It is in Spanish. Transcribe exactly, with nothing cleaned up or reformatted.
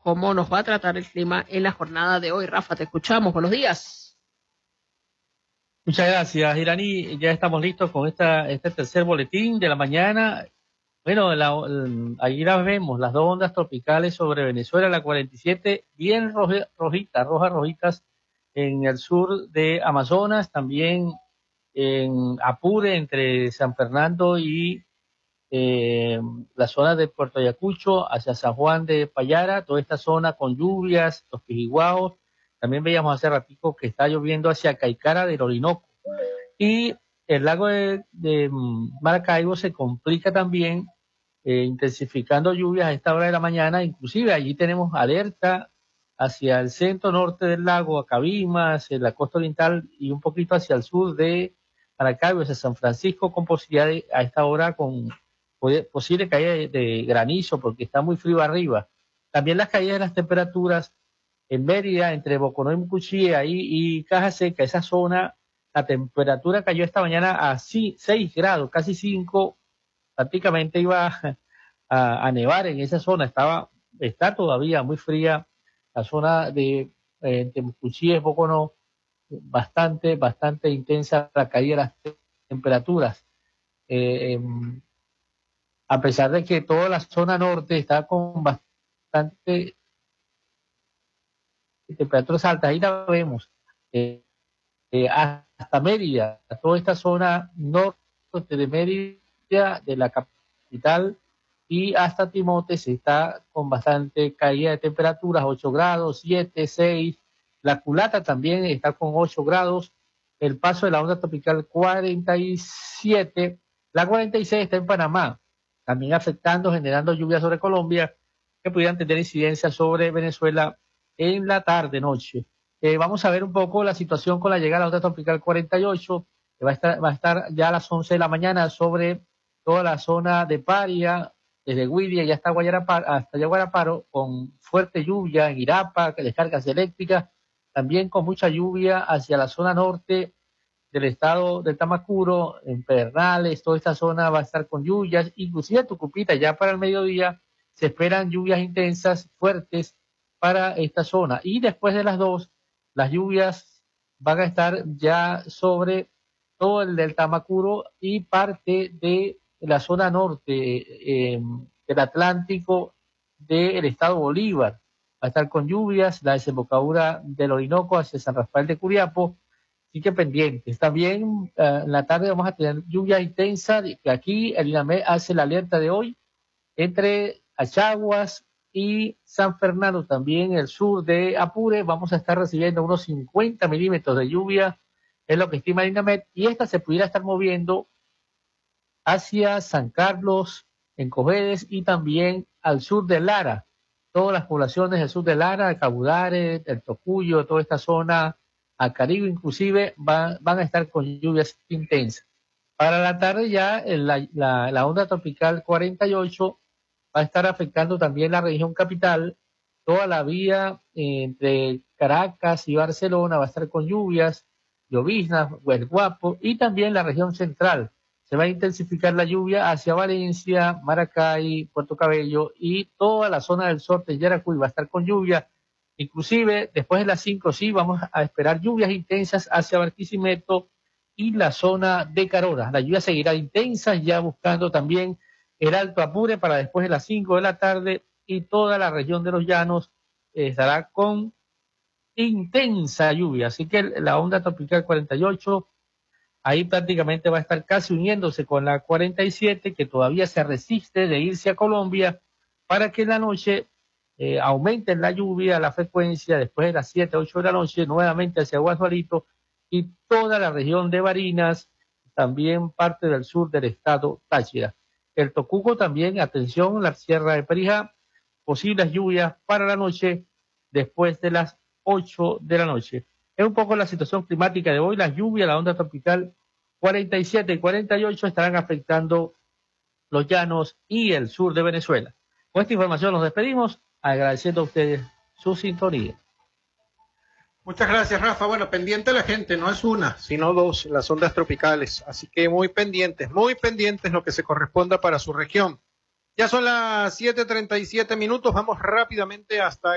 cómo nos va a tratar el clima en la jornada de hoy. Rafa, te escuchamos. Buenos días. Muchas gracias, Irani. Ya estamos listos con esta, este tercer boletín de la mañana. Bueno, la, el, ahí las vemos, las dos ondas tropicales sobre Venezuela, la cuarenta y siete, bien roja, rojitas, rojas rojitas en el sur de Amazonas, también en Apure, entre San Fernando y eh, la zona de Puerto Ayacucho, hacia San Juan de Payara, toda esta zona con lluvias, los Pijiguaos. También veíamos hace ratico que está lloviendo hacia Caicara del Orinoco. Y el lago de, de Maracaibo se complica también, eh, intensificando lluvias a esta hora de la mañana. Inclusive allí tenemos alerta hacia el centro norte del lago, a Cabimas, en la costa oriental y un poquito hacia el sur de Maracaibo, hacia San Francisco, con posibilidad de, a esta hora con posible caída de, de granizo, porque está muy frío arriba. También las caídas de las temperaturas en Mérida, entre Boconó y Mucuchí, ahí y Caja Seca, esa zona, la temperatura cayó esta mañana a seis grados, casi cinco, prácticamente iba a, a, a nevar en esa zona, estaba, está todavía muy fría la zona de eh, entre Mucuchí y Boconó, bastante, bastante intensa la caída de las temperaturas. Eh, eh, a pesar de que toda la zona norte está con bastante temperaturas altas, ahí la vemos, eh, eh, hasta Mérida, toda esta zona norte de Mérida, de la capital, y hasta Timotes está con bastante caída de temperaturas, ocho grados, siete, seis, la Culata también está con ocho grados, el paso de la onda tropical cuarenta y siete, la cuarenta y seis está en Panamá, también afectando, generando lluvias sobre Colombia, que pudieran tener incidencia sobre Venezuela en la tarde-noche. Eh, vamos a ver un poco la situación con la llegada de la onda tropical cuarenta y ocho, que va a estar, va a estar ya a las once de la mañana sobre toda la zona de Paria, desde Guidia y hasta Guayaraparo, hasta Guayaraparo, con fuerte lluvia en Irapa, descargas eléctricas, también con mucha lluvia hacia la zona norte del estado de Tamacuro, en Pedernales, toda esta zona va a estar con lluvias, inclusive Tucupita, ya para el mediodía se esperan lluvias intensas, fuertes para esta zona. Y después de las dos, las lluvias van a estar ya sobre todo el del Tamacuro y parte de la zona norte eh, del Atlántico del estado Bolívar. Va a estar con lluvias, la desembocadura del Orinoco hacia San Rafael de Curiapo, así que pendientes. También uh, en la tarde vamos a tener lluvia intensa, que aquí el INAMED hace la alerta de hoy, entre Achaguas y San Fernando, también el sur de Apure, vamos a estar recibiendo unos cincuenta milímetros de lluvia, es lo que estima el INAMED, y esta se pudiera estar moviendo hacia San Carlos, en Cojedes, y también al sur de Lara. Todas las poblaciones del sur de Lara, el Cabudare, el Tocuyo, toda esta zona, a Caribe inclusive, van, van a estar con lluvias intensas. Para la tarde ya la, la, la onda tropical cuarenta y ocho va a estar afectando también la región capital, toda la vía eh, entre Caracas y Barcelona va a estar con lluvias, lloviznas, el Guapo, y también la región central. Se va a intensificar la lluvia hacia Valencia, Maracay, Puerto Cabello y toda la zona del sur de Yaracuy va a estar con lluvia. Inclusive después de las cinco sí vamos a esperar lluvias intensas hacia Barquisimeto y la zona de Carora. La lluvia seguirá intensa, ya buscando también el Alto Apure para después de las cinco de la tarde, y toda la región de los llanos eh, estará con intensa lluvia. Así que la onda tropical cuarenta y ocho ahí prácticamente va a estar casi uniéndose con la cuarenta y siete, que todavía se resiste de irse a Colombia, para que en la noche eh, aumente la lluvia, la frecuencia, después de las siete, ocho de la noche, nuevamente hacia Guasuarito y toda la región de Barinas, también parte del sur del estado Táchira. El Tocuco también, atención, la Sierra de Perijá, posibles lluvias para la noche después de las ocho de la noche. Es un poco la situación climática de hoy. Las lluvias, la onda tropical cuarenta y siete y cuarenta y ocho estarán afectando los llanos y el sur de Venezuela. Con esta información nos despedimos, agradeciendo a ustedes su sintonía. Muchas gracias, Rafa. Bueno, pendiente la gente, no es una, sino dos, las ondas tropicales. Así que muy pendientes, muy pendientes lo que se corresponda para su región. Ya son las siete treinta y siete minutos, vamos rápidamente hasta